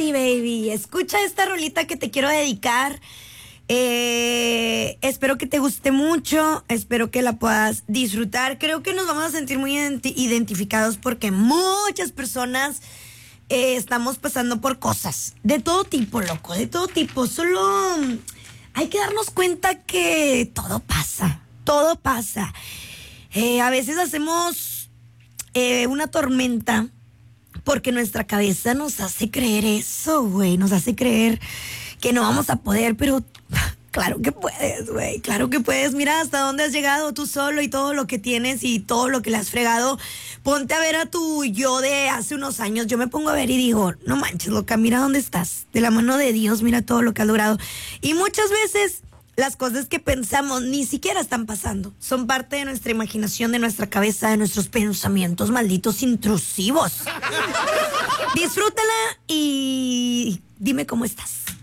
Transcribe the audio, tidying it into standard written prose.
Sí, baby, escucha esta rolita que te quiero dedicar. Espero que te guste mucho, espero que la puedas disfrutar. Creo que nos vamos a sentir muy identificados porque muchas personas estamos pasando por cosas de todo tipo, loco, de todo tipo. Solo hay que darnos cuenta que todo pasa, todo pasa. A veces hacemos una tormenta porque nuestra cabeza nos hace creer eso, güey. Nos hace creer que no vamos a poder, pero claro que puedes, güey. Claro que puedes. Mira hasta dónde has llegado tú solo y todo lo que tienes y todo lo que le has fregado. Ponte a ver a tu yo de hace unos años. Yo me pongo a ver y digo, no manches, loca, mira dónde estás. De la mano de Dios, mira todo lo que has logrado. Y muchas veces las cosas que pensamos ni siquiera están pasando. Son parte de nuestra imaginación, de nuestra cabeza, de nuestros pensamientos malditos intrusivos. Disfrútala y dime cómo estás.